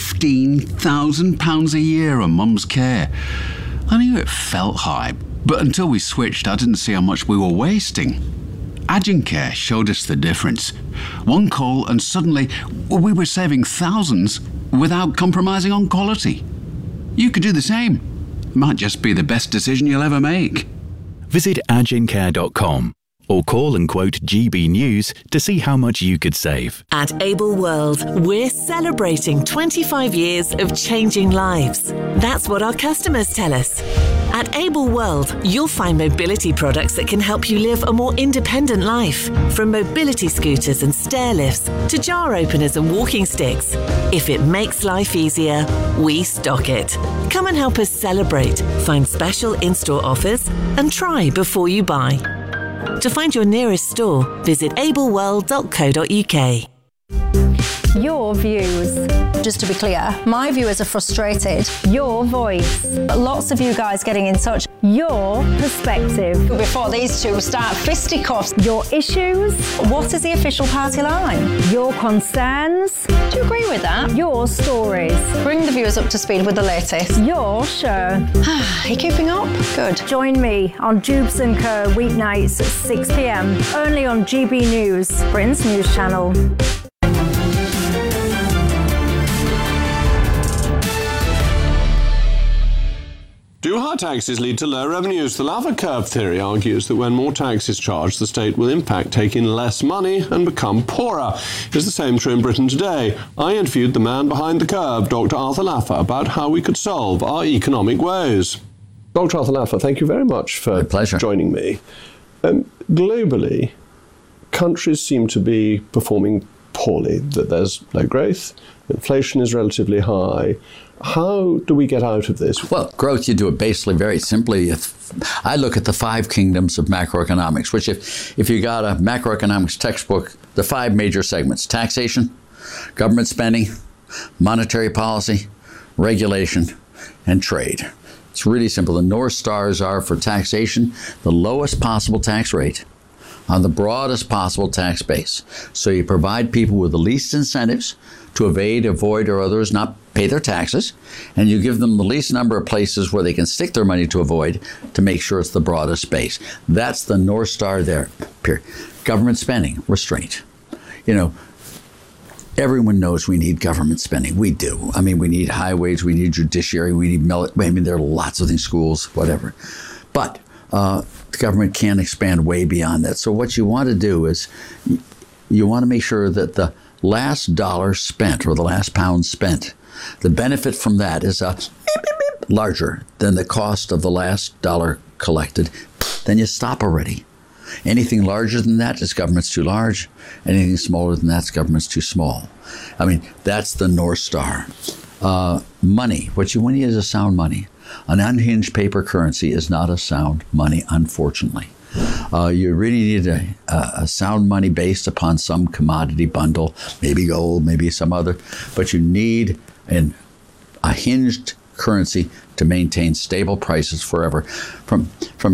£15,000 a year on Mum's care. I knew it felt high, but until we switched, I didn't see how much we were wasting. Agincare showed us the difference. One call and suddenly we were saving thousands without compromising on quality. You could do the same. Might just be the best decision you'll ever make. Visit agincare.com. or call and quote GB News to see how much you could save. At Able World, we're celebrating 25 years of changing lives. That's what our customers tell us. At Able World, you'll find mobility products that can help you live a more independent life. From mobility scooters and stair lifts to jar openers and walking sticks. If it makes life easier, we stock it. Come and help us celebrate, find special in-store offers and try before you buy. To find your nearest store, visit ableworld.co.uk. Your views. Just to be clear, my viewers are frustrated. Your voice. Lots of you guys getting in touch. Your perspective. Before these two start fisticuffs. Your issues. What is the official party line? Your concerns. Do you agree with that? Your stories. Bring the viewers up to speed with the latest. Your show. Are you keeping up? Good. Join me on Jubes & Co. weeknights at 6 p.m. only on GB News, Britain's news channel. Do high taxes lead to low revenues? The Laffer curve theory argues that when more tax is charged, the state will in fact take in less money and become poorer. Is the same true in Britain today? I interviewed the man behind the curve, Dr. Arthur Laffer, about how we could solve our economic woes. Dr. Arthur Laffer, thank you very much for joining me. Globally, countries seem to be performing poorly, that there's low growth, inflation is relatively high. How do we get out of this? Well, growth, you do it basically very simply. I look at the 5 kingdoms of macroeconomics, which if you got a macroeconomics textbook, the 5 major segments: taxation, government spending, monetary policy, regulation, and trade. It's really simple. The North Stars are for taxation, the lowest possible tax rate on the broadest possible tax base. So you provide people with the least incentives to evade, avoid, or others not pay their taxes, and you give them the least number of places where they can stick their money to avoid to make sure it's the broadest base. That's the North Star there, period. Government spending, restraint. You know, everyone knows we need government spending. We do. I mean, we need highways, we need judiciary, we need there are lots of things, schools, whatever. But the government can't expand way beyond that. So what you want to do is you want to make sure that the last dollar spent or the last pound spent, the benefit from that is larger than the cost of the last dollar collected. Then you stop already. Anything larger than that is government's too large. Anything smaller than that is government's too small. I mean, that's the North Star. Money, what you need is a sound money. An unhinged paper currency is not a sound money, unfortunately. You really need a sound money based upon some commodity bundle, maybe gold, maybe some other, but you need a hinged currency to maintain stable prices forever. From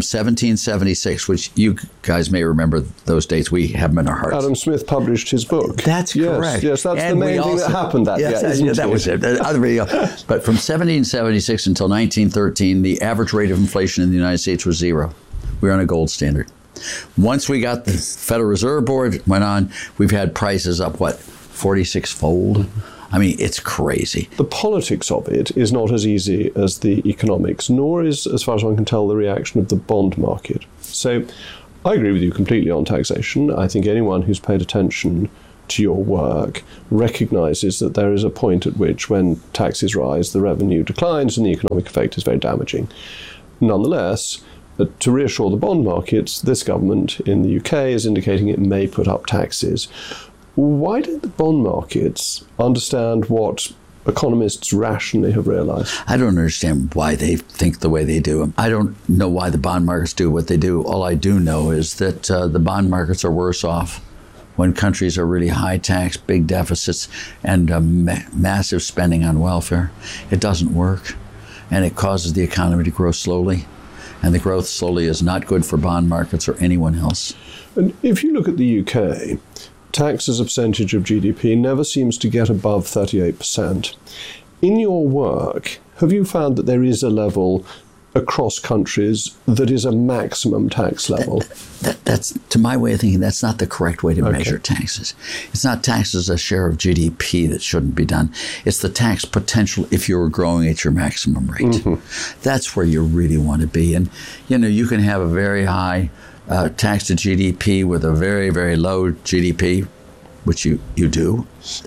1776, which you guys may remember those dates, we have them in our hearts. Adam Smith published his book. That's correct. Yes, that's the main thing that happened that year. That was it. But from 1776 until 1913, the average rate of inflation in the United States was 0. We were on a gold standard. Once we got the Federal Reserve Board went on, we've had prices up, 46-fold? I mean, it's crazy. The politics of it is not as easy as the economics, nor is, as far as one can tell, the reaction of the bond market. So I agree with you completely on taxation. I think anyone who's paid attention to your work recognizes that there is a point at which, when taxes rise, the revenue declines and the economic effect is very damaging. Nonetheless, to reassure the bond markets, this government in the UK is indicating it may put up taxes. Why don't the bond markets understand what economists rationally have realized? I don't understand why they think the way they do. I don't know why the bond markets do what they do. All I do know is that the bond markets are worse off when countries are really high tax, big deficits, and massive spending on welfare. It doesn't work, and it causes the economy to grow slowly. And the growth slowly is not good for bond markets or anyone else. And if you look at the UK, tax as a percentage of GDP never seems to get above 38%. In your work, have you found that there is a level across countries that is a maximum tax level? That's, to my way of thinking, that's not the correct way to measure taxes. It's not taxes as a share of GDP that shouldn't be done. It's the tax potential if you're growing at your maximum rate. Mm-hmm. That's where you really want to be. And, you can have a very high tax to GDP with a very, very low GDP, which you do.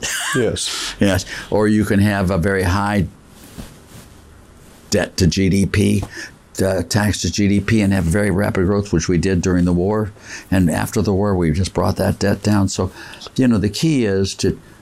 Yes. Yes. Or you can have a very high debt to GDP, tax to GDP, and have very rapid growth, which we did during the war. And after the war, we just brought that debt down. So, the key is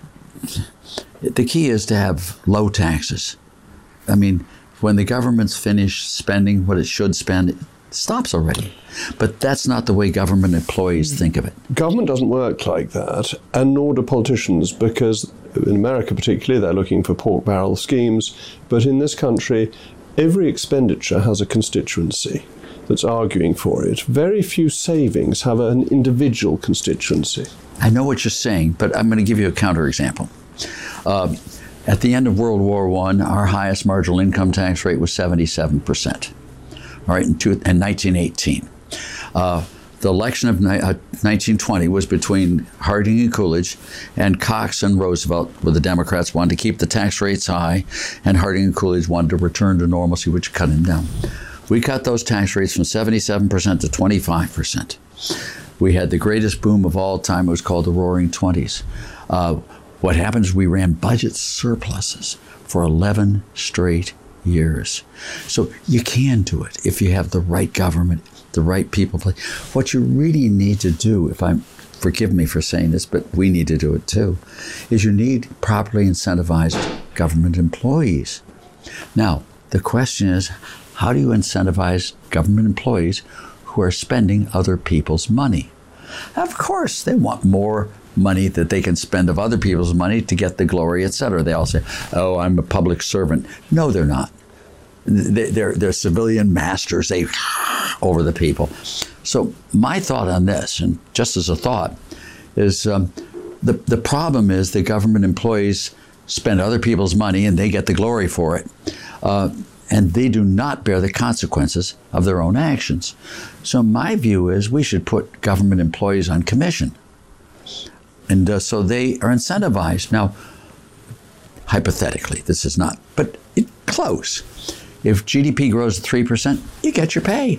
to have low taxes. I mean, when the government's finished spending what it should spend, it stops already. But that's not the way government employees think of it. Government doesn't work like that, and nor do politicians, because in America particularly, they're looking for pork barrel schemes. But in this country, every expenditure has a constituency that's arguing for it. Very few savings have an individual constituency. I know what you're saying, but I'm going to give you a counterexample. At the end of World War I, our highest marginal income tax rate was 77%. All right, in 1918. The election of 1920 was between Harding and Coolidge, and Cox and Roosevelt, where the Democrats wanted to keep the tax rates high, and Harding and Coolidge wanted to return to normalcy, which cut them down. We cut those tax rates from 77% to 25%. We had the greatest boom of all time. It was called the Roaring '20s. What happened is we ran budget surpluses for 11 straight years. So you can do it if you have the right government, the right people. What you really need to do, forgive me for saying this, but we need to do it too, is you need properly incentivized government employees. Now, the question is, how do you incentivize government employees who are spending other people's money? Of course, they want more money that they can spend of other people's money to get the glory, etc. They all say, "Oh, I'm a public servant." No, they're not. They're civilian masters. They over the people. So my thought on this, and just as a thought, is the problem is the government employees spend other people's money and they get the glory for it. And they do not bear the consequences of their own actions. So my view is we should put government employees on commission. And so they are incentivized. Now, hypothetically, this is not, but close. If GDP grows at 3%, you get your pay.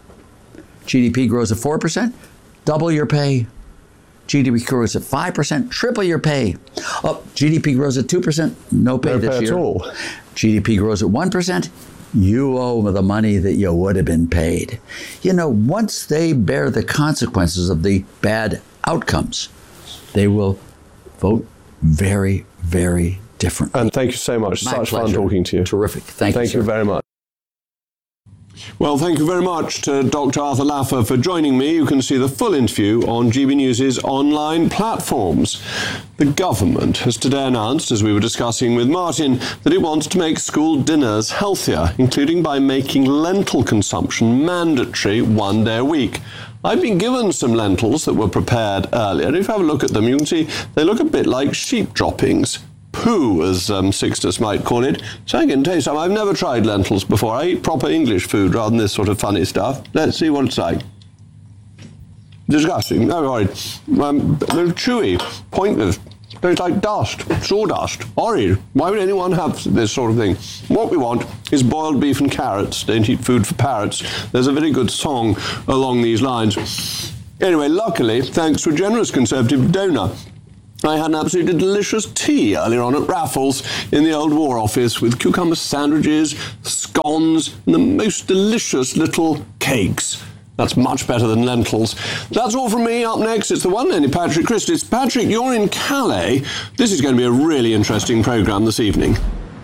GDP grows at 4%, double your pay. GDP grows at 5%, triple your pay. Oh, GDP grows at 2%, no pay this year. At all. GDP grows at 1%, you owe the money that you would have been paid. Once they bear the consequences of the bad outcomes, they will vote very, very differently. And thank you so much. My Such pleasure. fun talking to you. Terrific. Thank you, Thank sir. you very much. Well, thank you very much to Dr. Arthur Laffer for joining me. You can see the full interview on GB News' online platforms. The government has today announced, as we were discussing with Martin, that it wants to make school dinners healthier, including by making lentil consumption mandatory 1 day a week. I've been given some lentils that were prepared earlier. If you have a look at them, you can see they look a bit like sheep droppings. Poo, as Sixtus might call it. So I can tell you something, I've never tried lentils before. I eat proper English food rather than this sort of funny stuff. Let's see what it's like. Disgusting. No, horrid. They're chewy, pointless. Tastes like dust, sawdust, horrid. Why would anyone have this sort of thing? What we want is boiled beef and carrots. Don't eat food for parrots. There's a very good song along these lines. Anyway, luckily, thanks to a generous Conservative donor, I had an absolutely delicious tea earlier on at Raffles in the old War Office with cucumber sandwiches, scones, and the most delicious little cakes. That's much better than lentils. That's all from me. Up next, it's the one and only Patrick Christys. Patrick, you're in Calais. This is going to be a really interesting programme this evening.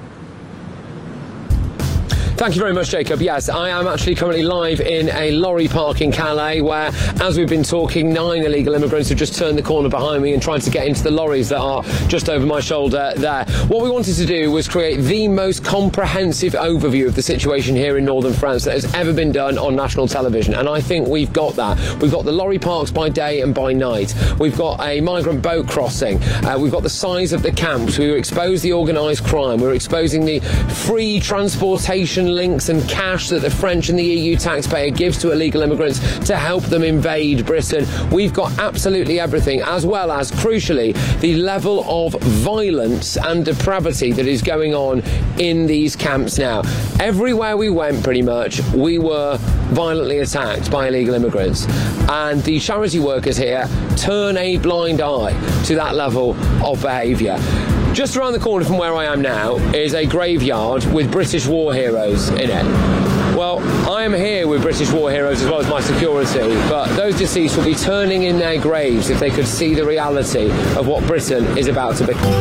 Thank you very much, Jacob. Yes, I am actually currently live in a lorry park in Calais where, as we've been talking, 9 illegal immigrants have just turned the corner behind me and tried to get into the lorries that are just over my shoulder there. What we wanted to do was create the most comprehensive overview of the situation here in northern France that has ever been done on national television, and I think we've got that. We've got the lorry parks by day and by night. We've got a migrant boat crossing. We've got the size of the camps. We expose the organised crime. We're exposing the free transportation links and cash that the French and the EU taxpayer gives to illegal immigrants to help them invade Britain. We've got absolutely everything, as well as, crucially, the level of violence and depravity that is going on in these camps now. Everywhere we went, pretty much, we were violently attacked by illegal immigrants. And the charity workers here turn a blind eye to that level of behaviour. Just around the corner from where I am now is a graveyard with British war heroes in it. Well, I am here with British war heroes as well as my security, but those deceased will be turning in their graves if they could see the reality of what Britain is about to become.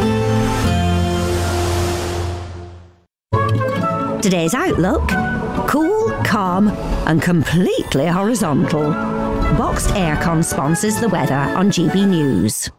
Today's outlook: cool, calm and completely horizontal. Boxed Aircon sponsors the weather on GB News.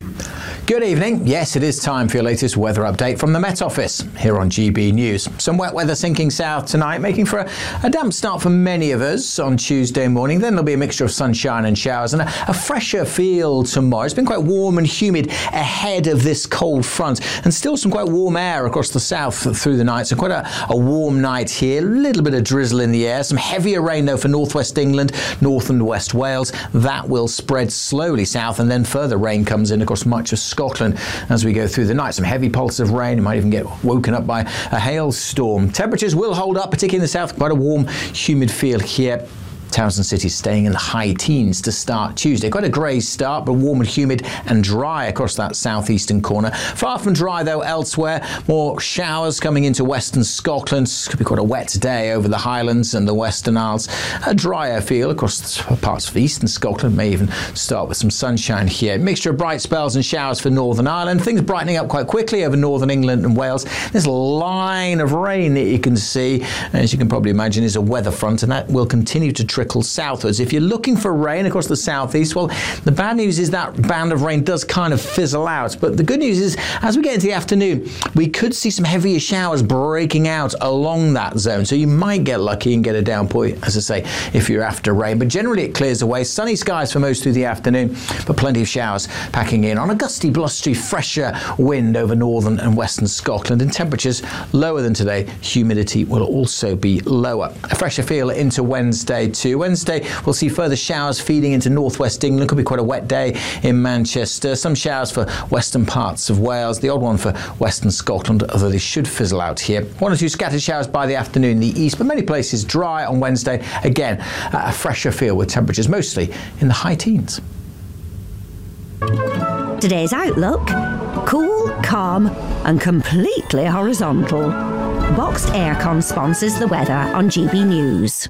Good evening. Yes, it is time for your latest weather update from the Met Office here on GB News. Some wet weather sinking south tonight, making for a damp start for many of us on Tuesday morning. Then there'll be a mixture of sunshine and showers and a fresher feel tomorrow. It's been quite warm and humid ahead of this cold front, and still some quite warm air across the south through the night. So quite a warm night here. A little bit of drizzle in the air. Some heavier rain though for northwest England, north and west Wales. That will spread slowly south, and then further rain comes in across much of Scotland as we go through the night. Some heavy pulses of rain. You might even get woken up by a hailstorm. Temperatures will hold up, particularly in the south. Quite a warm, humid feel here. Towns and cities staying in the high teens to start Tuesday. Quite a grey start, but warm and humid and dry across that southeastern corner. Far from dry though elsewhere. More showers coming into western Scotland. Could be quite a wet day over the Highlands and the Western Isles. A drier feel across parts of eastern Scotland. May even start with some sunshine here. Mixture of bright spells and showers for Northern Ireland. Things brightening up quite quickly over northern England and Wales. There's a line of rain that you can see, as you can probably imagine, is a weather front, and that will continue to trickle southwards. If you're looking for rain across the southeast, well, the bad news is that band of rain does kind of fizzle out. But the good news is, as we get into the afternoon, we could see some heavier showers breaking out along that zone. So you might get lucky and get a downpour, as I say, if you're after rain. But generally it clears away. Sunny skies for most through the afternoon, but plenty of showers packing in on a gusty, blustery, fresher wind over northern and western Scotland, and temperatures lower than today. Humidity will also be lower. A fresher feel into Wednesday too. Wednesday, we'll see further showers feeding into northwest England. Could be quite a wet day in Manchester. Some showers for western parts of Wales. The odd one for western Scotland, although they should fizzle out here. 1 or 2 scattered showers by the afternoon in the east, but many places dry on Wednesday. Again, a fresher feel with temperatures mostly in the high teens. Today's outlook: cool, calm and completely horizontal. Boxed Aircon sponsors the weather on GB News.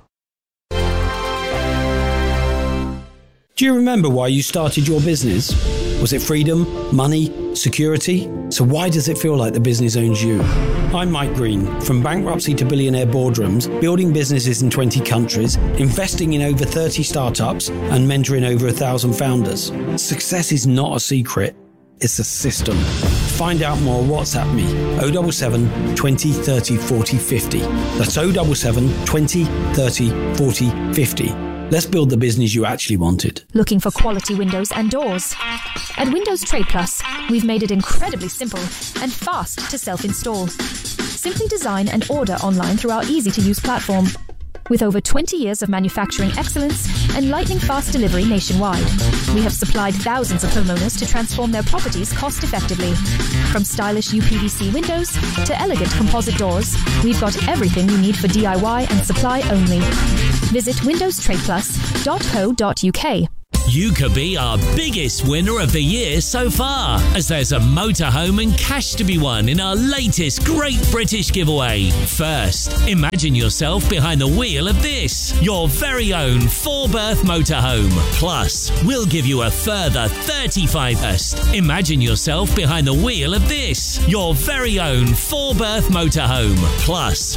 Do you remember why you started your business? Was it freedom, money, Security? So why does it feel like the business owns you? I'm Mike Green. From bankruptcy to billionaire boardrooms, building businesses in 20 countries, investing in over 30 startups, and mentoring over 1,000 founders. Success is not a secret. It's a system. Find out more. WhatsApp me. 077 20 30 40 50. That's 077 20 30 40 50. Let's build the business you actually wanted. Looking for quality windows and doors? At Windows Trade Plus, we've made it incredibly simple and fast to self-install. Simply design and order online through our easy-to-use platform. With over 20 years of manufacturing excellence and lightning-fast delivery nationwide, we have supplied thousands of homeowners to transform their properties cost-effectively. From stylish UPVC windows to elegant composite doors, we've got everything you need for DIY and supply only. Visit windowstradeplus.co.uk. You could be our biggest winner of the year so far, as there's a motorhome and cash to be won in our latest Great British Giveaway. First, imagine yourself behind the wheel of this, your very own 4-berth motorhome. Plus, we'll give you a further 35. First, imagine yourself behind the wheel of this, your very own 4-berth motorhome. Plus,